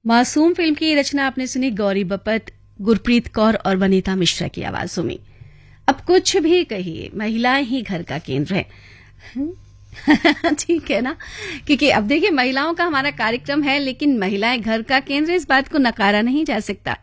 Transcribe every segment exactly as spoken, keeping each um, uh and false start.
मासूम फिल्म की रचना आपने सुनी गौरी बपत, गुरप्रीत कौर और वनीता मिश्रा की आवाजों में। अब कुछ भी कहिए, महिलाएं ही घर का केंद्र है। ठीक है ना, क्योंकि अब देखिए महिलाओं का हमारा कार्यक्रम है, लेकिन महिलाएं घर का केंद्र, इस बात को नकारा नहीं जा सकता।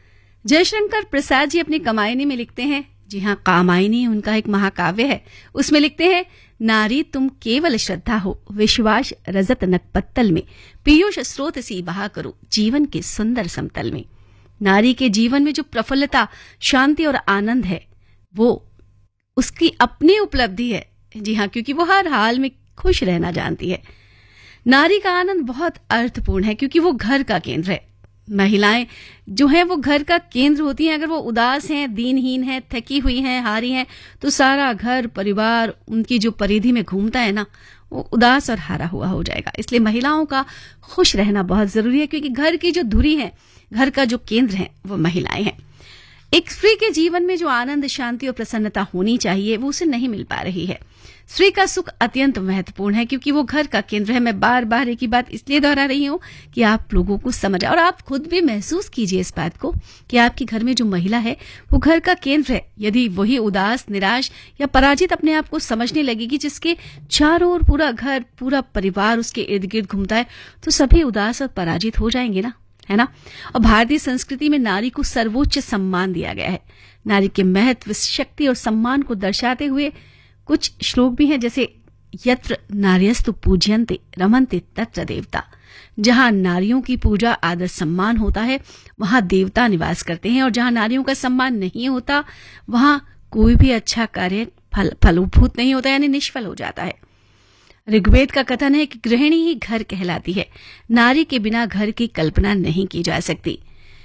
जयशंकर प्रसाद जी अपनी कमायनी में लिखते हैं, जी हाँ कामायनी उनका एक महाकाव्य है, उसमें लिखते हैं, नारी तुम केवल श्रद्धा हो, विश्वास रजत नकपत्तल में, पीयूष स्रोत सी बहा करो जीवन के सुंदर समतल में। नारी के जीवन में जो प्रफुल्लता, शांति और आनंद है, वो उसकी अपनी उपलब्धि है। जी हाँ, क्योंकि वो हर हाल में खुश रहना जानती है। नारी का आनंद बहुत अर्थपूर्ण है, क्योंकि वो घर का केंद्र है। महिलाएं जो हैं वो घर का केंद्र होती हैं। अगर वो उदास हैं, दीनहीन हैं, थकी हुई हैं, हारी हैं, तो सारा घर परिवार उनकी जो परिधि में घूमता है ना, वो उदास और हारा हुआ हो जाएगा। इसलिए महिलाओं का खुश रहना बहुत जरूरी है, क्योंकि घर की जो धुरी है, घर का जो केंद्र है, वो महिलाएं हैं। एक स्त्री के जीवन में जो आनंद, शांति और प्रसन्नता होनी चाहिए, वो उसे नहीं मिल पा रही है। स्त्री का सुख अत्यंत महत्वपूर्ण है, क्योंकि वो घर का केंद्र है। मैं बार बार एक ही बात इसलिए दोहरा रही हूं कि आप लोगों को समझ आए और आप खुद भी महसूस कीजिए इस बात को कि आपके घर में जो महिला है वो घर का केंद्र है। यदि वही उदास, निराश या पराजित अपने आप को समझने लगेगी, जिसके चारों ओर पूरा घर, पूरा परिवार उसके इर्द गिर्द घूमता है, तो सभी उदास और पराजित हो जाएंगे ना, है ना। और भारतीय संस्कृति में नारी को सर्वोच्च सम्मान दिया गया है। नारी के महत्व, शक्ति और सम्मान को दर्शाते हुए कुछ श्लोक भी हैं, जैसे यत्र नार्यस्तु पूज्यन्ते रमन्ते तत्र देवता। जहां नारियों की पूजा, आदर, सम्मान होता है, वहां देवता निवास करते हैं, और जहां नारियों का सम्मान नहीं होता, वहां कोई भी अच्छा कार्य फल फलभूत नहीं होता, यानी निष्फल हो जाता है। ऋग्वेद का कथन है कि गृहिणी ही घर कहलाती है। नारी के बिना घर की कल्पना नहीं की जा सकती।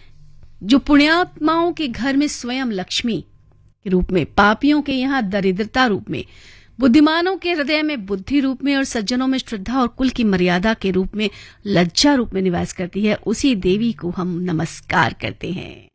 जो पुण्यात्माओं के घर में स्वयं लक्ष्मी के रूप में, पापियों के यहाँ दरिद्रता रूप में, बुद्धिमानों के हृदय में बुद्धि रूप में और सज्जनों में श्रद्धा और कुल की मर्यादा के रूप में, लज्जा रूप में निवास करती है, उसी देवी को हम नमस्कार करते हैं।